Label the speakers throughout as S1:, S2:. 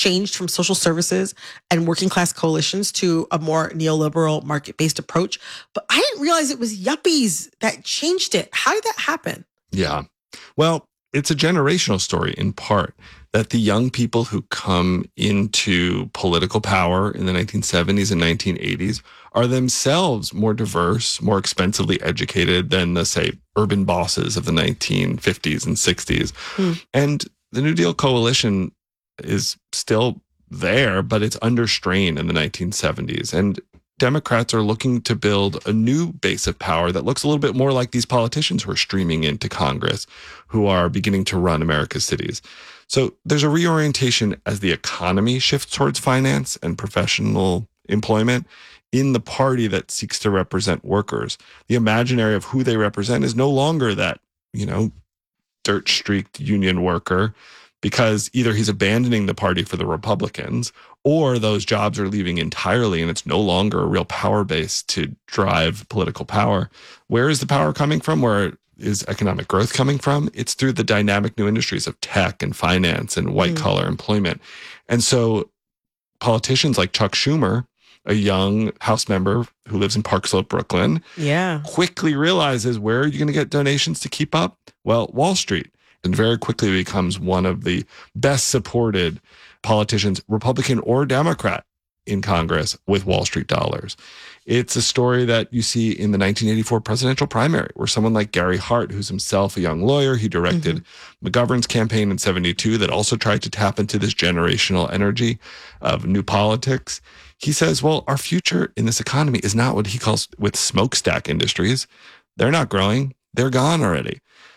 S1: changed from social services and working class coalitions to a more neoliberal market-based approach. But I didn't realize it was yuppies that changed it. How did that happen?
S2: Yeah. Well, it's a generational story in part, that the young people who come into political power in the 1970s and 1980s are themselves more diverse, more expensively educated than the, say, urban bosses of the 1950s and 60s. And the New Deal coalition is still there, but it's under strain in the 1970s. And Democrats are looking to build a new base of power that looks a little bit more like these politicians who are streaming into Congress, who are beginning to run America's cities. So there's a reorientation as the economy shifts towards finance and professional employment in the party that seeks to represent workers. The imaginary of who they represent is no longer that, dirt-streaked union worker, because either he's abandoning the party for the Republicans, or those jobs are leaving entirely and it's no longer a real power base to drive political power. Where is the power coming from? Where is economic growth coming from? It's through the dynamic new industries of tech and finance and white-collar employment. And so politicians like Chuck Schumer, a young House member who lives in Park Slope, Brooklyn, quickly realizes, where are you going to get donations to keep up? Well, Wall Street. And very quickly becomes one of the best supported politicians, Republican or Democrat, in Congress with Wall Street dollars. It's a story that you see in the 1984 presidential primary, where someone like Gary Hart, who's himself a young lawyer, he directed McGovern's campaign in 72 that also tried to tap into this generational energy of new politics. He says, well, our future in this economy is not what he calls with smokestack industries. They're not growing. They're gone already.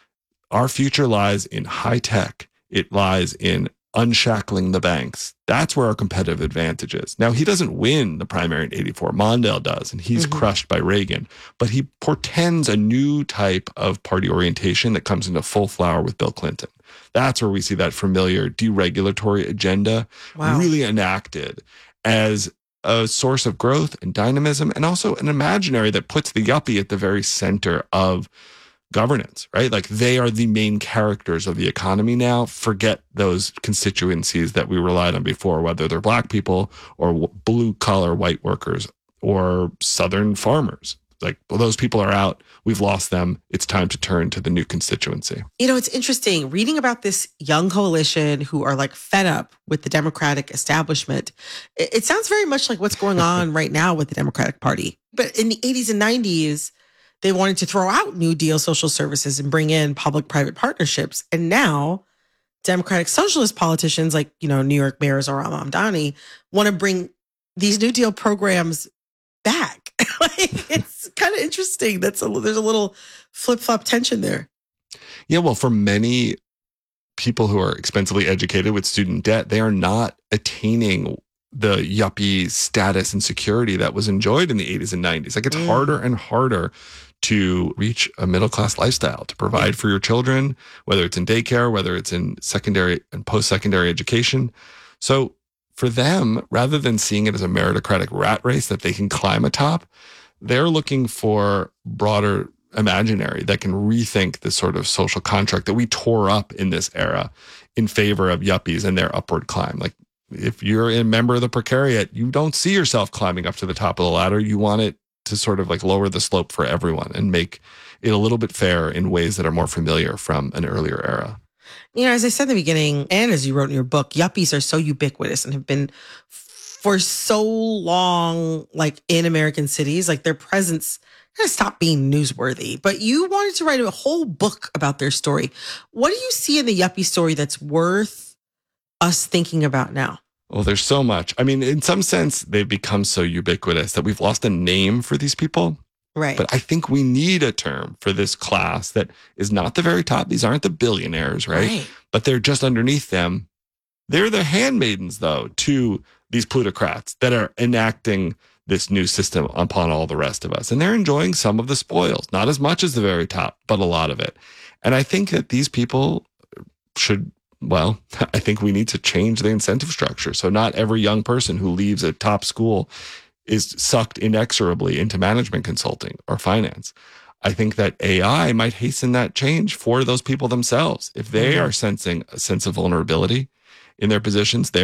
S2: Our future lies in high tech. It lies in unshackling the banks. That's where our competitive advantage is. Now, he doesn't win the primary in 84. Mondale does, and he's crushed by Reagan. But he portends a new type of party orientation that comes into full flower with Bill Clinton. That's where we see that familiar deregulatory agenda really enacted as a source of growth and dynamism, and also an imaginary that puts the yuppie at the very center of governance, right? Like, they are the main characters of the economy now. Forget those constituencies that we relied on before, whether they're black people or blue collar white workers or Southern farmers. Like, well, those people are out. We've lost them. It's time to turn to the new constituency.
S1: It's interesting reading about this young coalition who are like fed up with the Democratic establishment. It sounds very much like what's going on right now with the Democratic Party. But in the 80s and 90s, they wanted to throw out New Deal social services and bring in public-private partnerships. And now Democratic socialist politicians like, New York Mayor Zohran Mamdani want to bring these New Deal programs back. It's kind of interesting. There's a little flip-flop tension there.
S2: Yeah, well, for many people who are expensively educated with student debt, they are not attaining the yuppie status and security that was enjoyed in the 80s and 90s. Like, it's harder and harder to reach a middle-class lifestyle, to provide for your children, whether it's in daycare, whether it's in secondary and post-secondary education. So for them, rather than seeing it as a meritocratic rat race that they can climb atop, they're looking for broader imaginary that can rethink the sort of social contract that we tore up in this era in favor of yuppies and their upward climb. Like, if you're a member of the precariat, you don't see yourself climbing up to the top of the ladder. You want it to sort of like lower the slope for everyone and make it a little bit fair in ways that are more familiar from an earlier era.
S1: As I said in the beginning, and as you wrote in your book, yuppies are so ubiquitous and have been for so long, like, in American cities. Like, their presence kind of stopped being newsworthy. But you wanted to write a whole book about their story. What do you see in the yuppie story that's worth us thinking about now?
S2: Well, there's so much. I mean, in some sense, they've become so ubiquitous that we've lost a name for these people.
S1: Right.
S2: But I think we need a term for this class that is not the very top. These aren't the billionaires, right? But they're just underneath them. They're the handmaidens, though, to these plutocrats that are enacting this new system upon all the rest of us. And they're enjoying some of the spoils, not as much as the very top, but a lot of it. And I think that these people should, well, I think we need to change the incentive structure. So not every young person who leaves a top school is sucked inexorably into management consulting or finance. I think that AI might hasten that change for those people themselves. If they are sensing a sense of vulnerability in their positions,